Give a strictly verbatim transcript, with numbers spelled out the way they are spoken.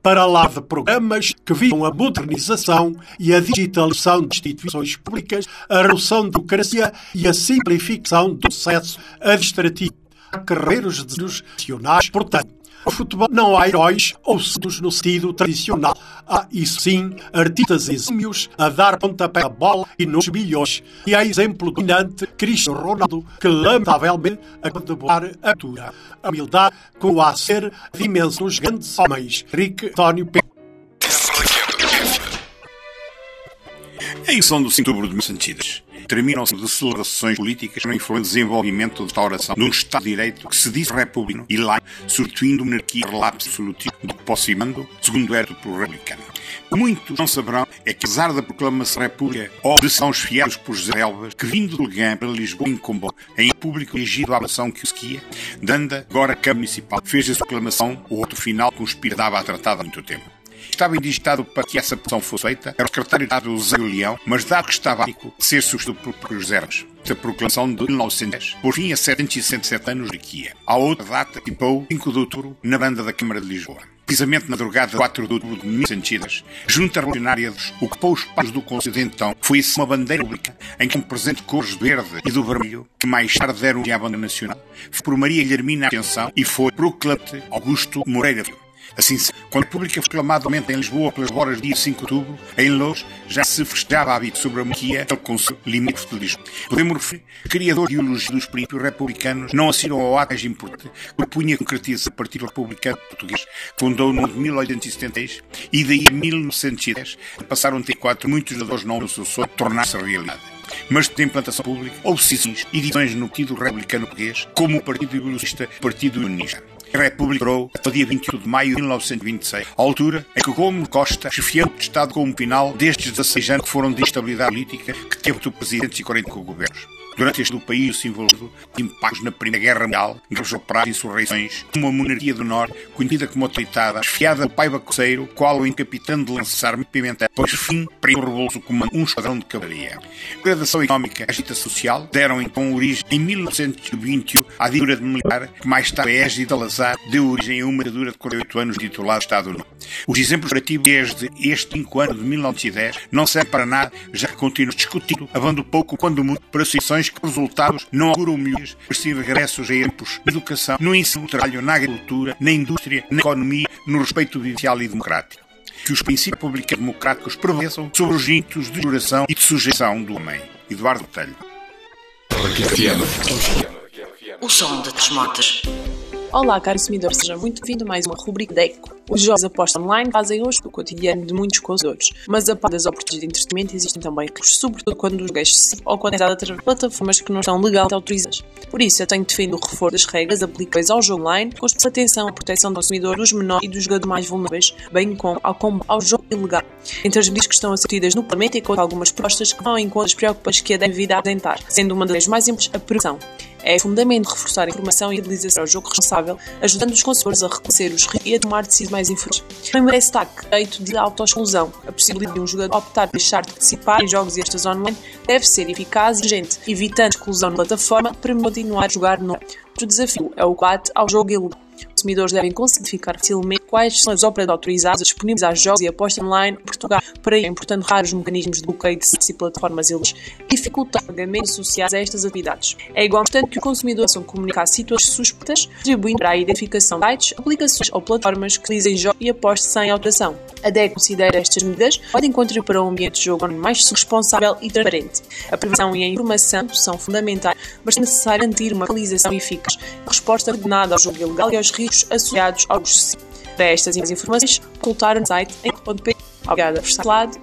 para lá de programas que visam a modernização e a digitalização de instituições públicas, a redução da burocracia e a simplificação do processo administrativo. Há carreiros nacionais, portanto, no futebol não há heróis ou santos no sentido tradicional. Há, isso sim, artistas exímios a dar pontapé à bola e nos bilhões. E há exemplo dominante, Cristiano Ronaldo, que lamentavelmente acaba de botar a altura. A humildade com a ser a dimensão dos grandes homens. Rick António Pedro. A edição do cinco de outubro de mil novecentos terminam-se de celebrações políticas no influente desenvolvimento da restauração de um Estado de Direito que se diz republicano e laico, substituindo monarquia relapso absolutismo do que possimando, segundo era pelo republicano. Muitos não saberão é que, apesar da proclamação da República ou de são esfiados por José Elvas, que vindo de Legã para Lisboa incumbou em público dirigido à nação que o seguia, Danda, agora Câmara Municipal, fez a proclamação, o outro final conspiradava a tratada há muito tempo. Estava indigitado para que essa pressão fosse feita, era o secretário de Estado José Leão, mas dado que estava a ser substituído por José Erras. A proclamação de mil novecentos e dez, por fim a setecentos e sessenta e sete anos de Kia. A outra data, tipo cinco de outubro, na banda da Câmara de Lisboa. Precisamente na madrugada de quatro de outubro de mil novecentos e dez, junto a revolucionários, ocupou os passos do Conselho de então, foi-se uma bandeira pública, em que um presente de cores do verde e do vermelho, que mais tarde deram à bandeira nacional, foi por Maria Guilhermina Ascensão e foi proclamante Augusto Moreira Filho. Assim, quando a República foi proclamadamente em Lisboa pelas horas do dia cinco de outubro, em Lourdes já se festejava a hábito sobre a monarquia do Conselho Limítrofe de Lisboa. Podemos referir que o criador de ideologia dos princípios republicanos não assinou ao ato mais importante que propunha concretizar o Partido Republicano Português, que fundou no ano de mil oitocentos e setenta e seis e daí a mil novecentos e dez passaram a ter quatro muitos legisladores não do seu sonho tornar-se realidade. Mas de implantação pública, houve cisões e divisões no Partido Republicano Português, como o Partido Evolucionista e o Partido Unionista. A República durou até o dia vinte e oito de maio de mil novecentos e vinte e seis, a altura em que Gomes Costa chefiou o Estado como final destes dezasseis anos que foram de instabilidade política que teve do presidente e quarenta governos. Durante este do país se envolveu de impactos na Primeira Guerra Mundial, guerras operárias e insurreições, uma monarquia do Norte, conhecida como autoritada, esfiada pelo Paiva Coceiro, qual o encapitano de lançar Pimentel, pois fim para o revolução comando um esquadrão de cavalaria. A degradação económica e a agitação social deram então origem, em mil novecentos e vinte e um, à ditadura militar, que mais tarde a égide de Salazar deu origem a uma ditadura de quarenta e oito anos titulada Estado Novo. Os exemplos operativos desde este cinco anos de mil novecentos e dez não servem para nada, já que continuam discutindo, havendo pouco quando muito, para situações que resultados não auguram melhorias, assim regressos a tempos na educação, no ensino, no trabalho, na agricultura, na indústria, na economia, no respeito vivencial e democrático. Que os princípios públicos democráticos prevaleçam sobre os ritos de oração e de sujeição do homem. Eduardo Botelho. O som das motas. Olá, caro consumidor, seja muito bem-vindo a mais uma rubrica da Eco. Os jogos apostas online fazem hoje o cotidiano de muitos consumidores, mas a par das oportunidades de entretenimento existem também riscos, sobretudo quando os jogas se ou quando é dado através de plataformas que não estão legalmente autorizadas. Por isso, eu tenho defendido o reforço das regras aplicáveis ao jogo online, com especial atenção à proteção do consumidor, dos menores e dos jogadores mais vulneráveis, bem como ao combate ao jogo ilegal. Entre as medidas que estão a ser discutidas no Parlamento, encontro algumas propostas que vão em conta das preocupações que a devem vir a apresentar, sendo uma das mais simples a prevenção. É fundamental reforçar a informação e a utilização ao jogo responsável, ajudando os consumidores a reconhecer os riscos e a tomar decisões mais informadas. Também merece destaque o direito de autoexclusão. A possibilidade de um jogador optar por deixar de participar em jogos e extras online deve ser eficaz e urgente, evitando a exclusão na plataforma para continuar a jogar no. Outro desafio é o combate ao jogo ilegal. Os consumidores devem conseguir identificar facilmente quais são as operadoras autorizadas disponíveis aos jogos e apostas online em Portugal. Para isso, é importante retirar os mecanismos de bloqueio de sites e plataformas ilegais e dificultar pagamentos associados a estas atividades. É igual importante que os consumidores possam comunicar situações suspeitas, contribuindo para a identificação de sites, aplicações ou plataformas que utilizem jogos e apostas sem autorização. A D E C considera estas medidas podem contribuir para um ambiente de jogo mais responsável e transparente. A prevenção e a informação são fundamentais, mas é necessário garantir uma localização eficaz, resposta coordenada ao jogo ilegal e aos riscos associados aos. Para estas informações, consultar o site em ponto pt. Obrigada por estar lá.